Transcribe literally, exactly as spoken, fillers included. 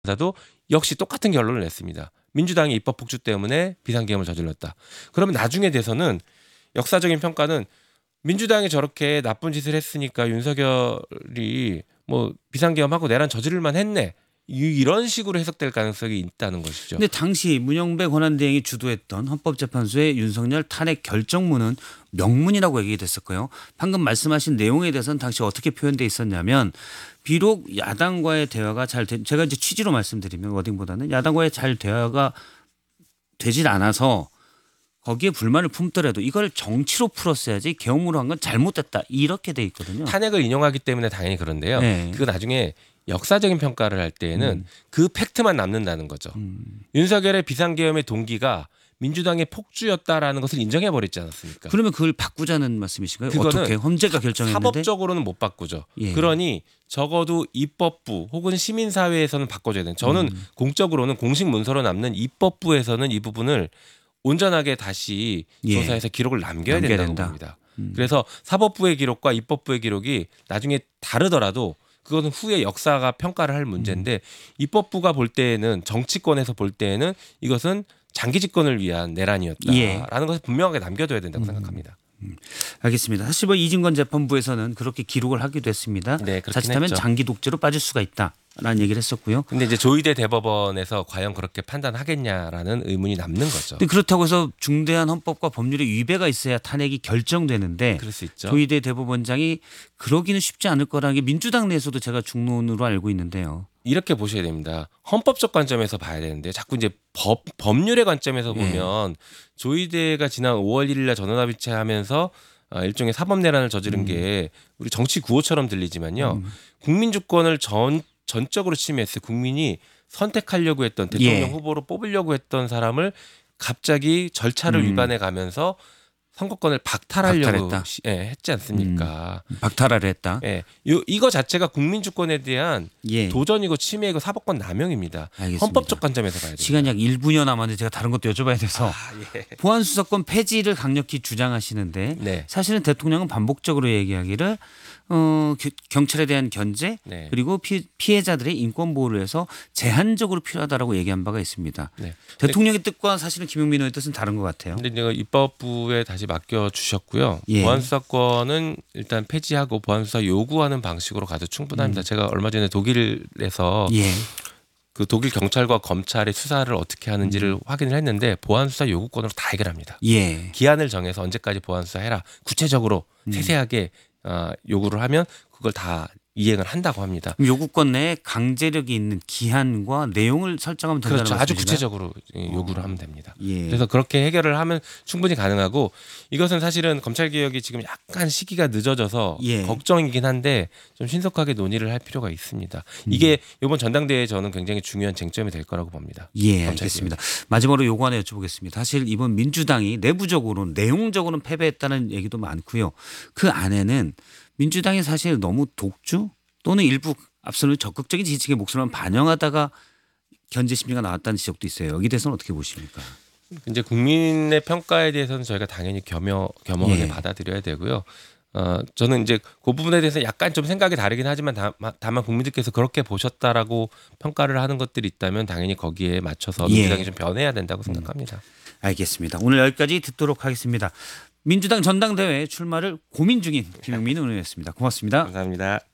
사도 역시 똑같은 결론을 냈습니다. 민주당이 입법 폭주 때문에 비상계엄을 저질렀다. 그러면 나중에 돼서는 역사적인 평가는 민주당이 저렇게 나쁜 짓을 했으니까 윤석열이 뭐 비상계엄하고 내란 저지를만 했네. 이런 식으로 해석될 가능성이 있다는 것이죠. 근데 당시 문영배 권한대행이 주도했던 헌법재판소의 윤석열 탄핵 결정문은 명문이라고 얘기됐었고요. 방금 말씀하신 내용에 대해서는 당시 어떻게 표현돼 있었냐면 비록 야당과의 대화가 잘 된, 제가 이제 취지로 말씀드리면 워딩보다는 야당과의 잘 대화가 되질 않아서 거기에 불만을 품더라도 이걸 정치로 풀었어야지 계엄으로 한 건 잘못됐다 이렇게 돼 있거든요. 탄핵을 인용하기 때문에 당연히 그런데요. 네. 그거 나중에 역사적인 평가를 할 때에는 음. 그 팩트만 남는다는 거죠. 음. 윤석열의 비상계엄의 동기가 민주당의 폭주였다라는 것을 인정해 버렸지 않았습니까? 그러면 그걸 바꾸자는 말씀이신가요? 그거는 어떻게 헌재가 결정했는데 사법적으로는 못 바꾸죠. 예. 그러니 적어도 입법부 혹은 시민사회에서는 바꿔줘야 되는. 저는 음. 공적으로는 공식 문서로 남는 입법부에서는 이 부분을 온전하게 다시 예. 조사해서 기록을 남겨야, 남겨야 된다고 된다. 봅니다. 음. 그래서 사법부의 기록과 입법부의 기록이 나중에 다르더라도 그거는 후에 역사가 평가를 할 문제인데 음. 입법부가 볼 때에는 정치권에서 볼 때에는 이것은 장기 집권을 위한 내란이었다라는 예. 것을 분명하게 남겨둬야 된다고 음. 생각합니다. 음. 알겠습니다. 사실 뭐 이진건 재판부에서는 그렇게 기록을 하기도 했습니다. 네, 그렇긴 자칫하면 했죠. 장기 독재로 빠질 수가 있다라는 얘기를 했었고요. 근데 이제 조희대 대법원에서 과연 그렇게 판단하겠냐라는 의문이 남는 거죠. 근데 그렇다고 해서 중대한 헌법과 법률의 위배가 있어야 탄핵이 결정되는데 그럴 수 있죠. 조희대 대법원장이 그러기는 쉽지 않을 거라는 게 민주당 내에서도 제가 중론으로 알고 있는데요. 이렇게 보셔야 됩니다. 헌법적 관점에서 봐야 되는데 자꾸 이제 법 법률의 관점에서 보면 예. 조희대가 지난 오월 일일 날 전원합의체하면서 일종의 사법 내란을 저지른 음. 게 우리 정치 구호처럼 들리지만요. 음. 국민 주권을 전 전적으로 침해했어요. 국민이 선택하려고 했던 대통령 예. 후보로 뽑으려고 했던 사람을 갑자기 절차를 음. 위반해 가면서 선거권을 박탈하려고 시, 예, 했지 않습니까? 음, 박탈하려 했다. 예, 요, 이거 자체가 국민 주권에 대한 예. 도전이고 침해이고 사법권 남용입니다. 알겠습니다. 헌법적 관점에서 봐야 됩니다. 시간 약 일 분여 남았는데 제가 다른 것도 여쭤봐야 돼서 아, 예. 보안수사권 폐지를 강력히 주장하시는데 네. 사실은 대통령은 반복적으로 얘기하기를 어, 경찰에 대한 견제 네. 그리고 피, 피해자들의 인권 보호를 위해서 제한적으로 필요하다라고 얘기한 바가 있습니다. 네. 대통령의 네. 뜻과 사실은 김용민 의원의 뜻은 다른 것 같아요. 그런데 이제 입법부에 다시 맡겨 주셨고요. 예. 보안수사권은 일단 폐지하고 보안수사 요구하는 방식으로 가도 충분합니다. 음. 제가 얼마 전에 독일에서 예. 그 독일 경찰과 검찰의 수사를 어떻게 하는지를 음. 확인을 했는데 보안수사 요구권으로 다 해결합니다. 예. 기한을 정해서 언제까지 보안수사해라. 구체적으로 음. 세세하게 어, 요구를 하면 그걸 다 이행을 한다고 합니다. 요구권 내에 강제력이 있는 기한과 내용을 설정하면 된다는 그렇죠. 아주 말씀이신가요? 구체적으로 요구를 하면 됩니다. 예. 그래서 그렇게 해결을 하면 충분히 가능하고 이것은 사실은 검찰개혁이 지금 약간 시기가 늦어져서 예. 걱정이긴 한데 좀 신속하게 논의를 할 필요가 있습니다. 이게 이번 전당대회에 저는 굉장히 중요한 쟁점이 될 거라고 봅니다. 예, 알겠습니다. 마지막으로 요거 하나 여쭤보겠습니다. 사실 이번 민주당이 내부적으로 내용적으로는 패배했다는 얘기도 많고요. 그 안에는 민주당이 사실 너무 독주 또는 일부 앞서는 적극적인 지지층의 목소리만 반영하다가 견제 심리가 나왔다는 지적도 있어요. 여기 대해서는 어떻게 보십니까? 이제 국민의 평가에 대해서는 저희가 당연히 겸허 겸허하게 예. 받아들여야 되고요. 어, 저는 이제 그 부분에 대해서 약간 좀 생각이 다르긴 하지만 다, 다만 국민들께서 그렇게 보셨다라고 평가를 하는 것들이 있다면 당연히 거기에 맞춰서 민주당이 예. 좀 변해야 된다고 생각합니다. 음. 알겠습니다. 오늘 여기까지 듣도록 하겠습니다. 민주당 전당대회 출마를 고민 중인 김용민 의원이었습니다. 고맙습니다. 감사합니다.